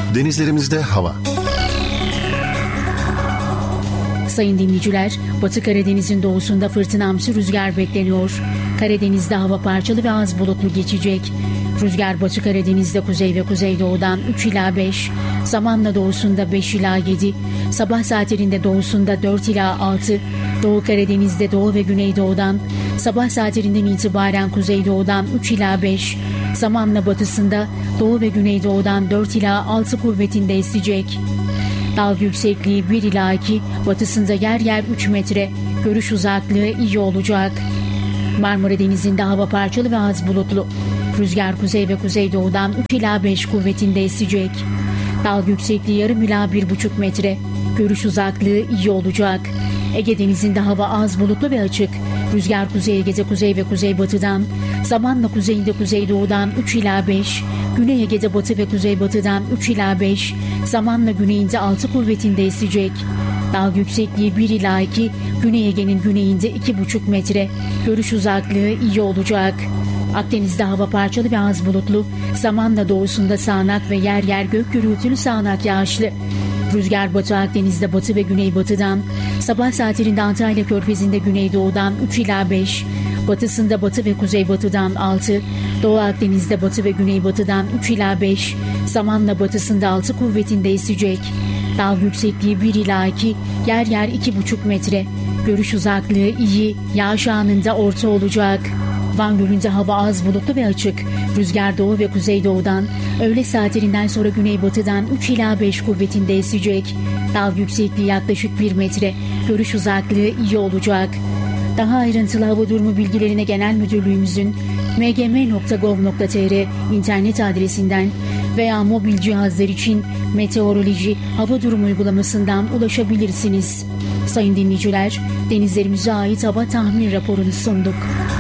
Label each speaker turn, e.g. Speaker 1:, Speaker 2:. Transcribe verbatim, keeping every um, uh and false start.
Speaker 1: Denizlerimizde hava.
Speaker 2: Sayın dinleyiciler, Batı Karadeniz'in doğusunda fırtınamsı rüzgar bekleniyor. Karadeniz'de hava parçalı ve az bulutlu geçecek. Rüzgar Batı Karadeniz'de kuzey ve kuzeydoğudan üç ila beş, zamanla doğusunda beş ila yedi, sabah saatlerinde doğusunda dört ila altı, Doğu Karadeniz'de doğu ve güneydoğudan, sabah saatlerinden itibaren kuzeydoğudan üç ila beş, zamanla batısında doğu ve güneydoğudan dört ila altı kuvvetinde esecek. Dalga yüksekliği bir ila iki, batısında yer yer üç metre, görüş uzaklığı iyi olacak. Marmara Denizi'nde hava parçalı ve az bulutlu. Rüzgar kuzey ve kuzeydoğudan üç ila beş kuvvetinde esecek. Dalga yüksekliği yarım ila bir buçuk metre, görüş uzaklığı iyi olacak. Ege Denizi'nde hava az bulutlu ve açık. Rüzgar Kuzey Ege'de kuzey ve kuzeybatıdan, zamanla kuzeyinde kuzeydoğudan üç ila beş, Güney Ege'de batı ve kuzeybatıdan üç ila beş, zamanla güneyinde altı kuvvetinde esecek. Dalga yüksekliği bir ila iki, Güney Ege'nin güneyinde iki buçuk metre, görüş uzaklığı iyi olacak. Akdeniz'de hava parçalı ve az bulutlu, zamanla doğusunda sağanak ve yer yer gök gürültülü sağanak yağışlı. Rüzgar Batı Akdeniz'de batı ve güneybatıdan, sabah saatlerinde Antalya Körfezi'nde güneydoğudan üç ila beş, batısında batı ve kuzeybatıdan altı, Doğu Akdeniz'de batı ve güneybatıdan üç ila beş, zamanla batısında altı kuvvetinde esecek. Dalga yüksekliği bir ila iki, yer yer iki buçuk metre, görüş uzaklığı iyi, yağış anında orta olacak. Van Gölü'nde hava az bulutlu ve açık. Rüzgar doğu ve kuzeydoğudan, öğle saatlerinden sonra güneybatıdan üç ila beş kuvvetinde esecek. Dalga yüksekliği yaklaşık bir metre, görüş uzaklığı iyi olacak. Daha ayrıntılı hava durumu bilgilerine Genel Müdürlüğümüzün m g m nokta gov nokta t r internet adresinden veya mobil cihazlar için meteoroloji hava durumu uygulamasından ulaşabilirsiniz. Sayın dinleyiciler, denizlerimize ait hava tahmin raporunu sunduk.